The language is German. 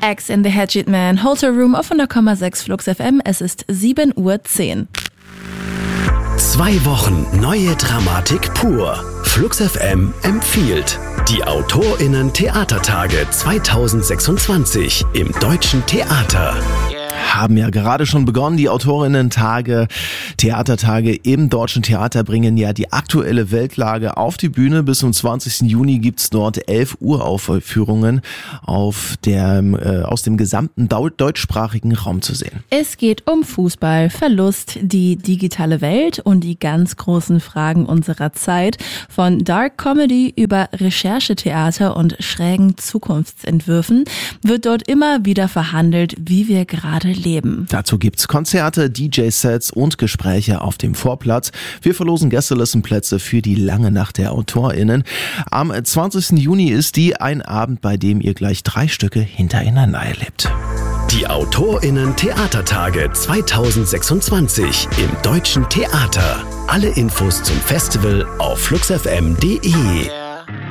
X in the Hatchet Man, Hotel Room auf 100,6 Flux FM. Es ist 7:10 Uhr. 2 Wochen neue Dramatik pur. Flux FM empfiehlt die AutorInnen-Theatertage 2026 im Deutschen Theater. Haben ja gerade schon begonnen, die Autorinnen-Tage, Theatertage im Deutschen Theater bringen ja die aktuelle Weltlage auf die Bühne. Bis zum 20. Juni gibt's dort 11 Uraufführungen aus dem gesamten deutschsprachigen Raum zu sehen. Es geht um Fußball, Verlust, die digitale Welt und die ganz großen Fragen unserer Zeit. Von Dark Comedy über Recherchetheater und schrägen Zukunftsentwürfen wird dort immer wieder verhandelt, wie wir gerade leben. Dazu gibt's Konzerte, DJ-Sets und Gespräche auf dem Vorplatz. Wir verlosen Gästelistenplätze für die lange Nacht der AutorInnen. Am 20. Juni ist ein Abend, bei dem ihr gleich 3 Stücke hintereinander erlebt. Die AutorInnen-Theatertage 2026 im Deutschen Theater. Alle Infos zum Festival auf fluxfm.de.